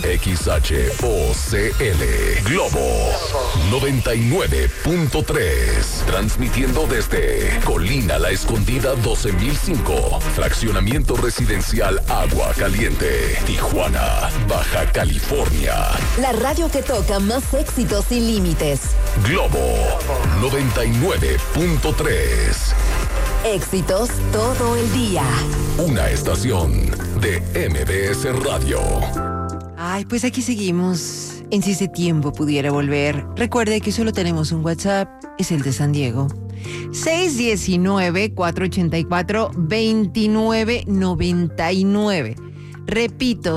XHOCL Globo 99.3. Transmitiendo desde Colina La Escondida 12005. Fraccionamiento residencial Agua Caliente. Tijuana, Baja California. La radio que toca más éxitos sin límites. Globo 99.3. Éxitos todo el día. Una estación de MBS Radio. Ay, pues aquí seguimos. En si ese tiempo pudiera volver. Recuerde que solo tenemos un WhatsApp, es el de San Diego. 619-484-2999. Repito,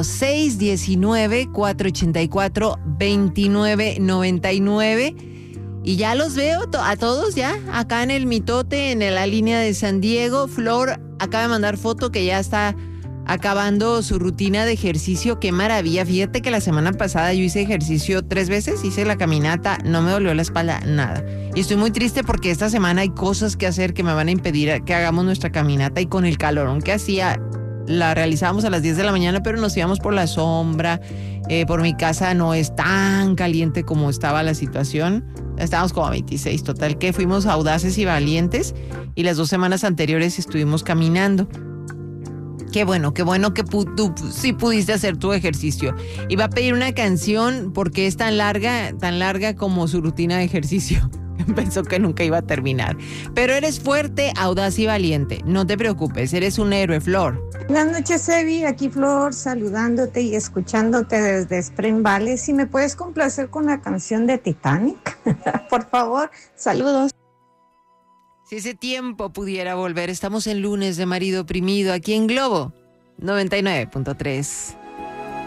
619-484-2999. Y ya los veo a todos ya, acá en el mitote, en la línea de San Diego. Flor acaba de mandar foto que ya está acabando su rutina de ejercicio. ¡Qué maravilla! Fíjate que la semana pasada yo hice ejercicio 3 veces, hice la caminata, no me dolió la espalda, nada. Y estoy muy triste porque esta semana hay cosas que hacer que me van a impedir que hagamos nuestra caminata, y con el calorón que hacía, la realizábamos a las 10 de la mañana, pero nos íbamos por la sombra. Por mi casa no es tan caliente como estaba la situación. Estábamos como a 26, total que fuimos audaces y valientes, y las 2 semanas anteriores estuvimos caminando. Qué bueno que tú sí pudiste hacer tu ejercicio. Iba a pedir una canción porque es tan larga como su rutina de ejercicio. Pensó que nunca iba a terminar. Pero eres fuerte, audaz y valiente. No te preocupes, eres un héroe, Flor. Buenas noches, Evi. Aquí Flor, saludándote y escuchándote desde Spring Valley. Si me puedes complacer con la canción de Titanic, por favor. Saludos. Si ese tiempo pudiera volver. Estamos en lunes de Marido Oprimido, aquí en Globo 99.3.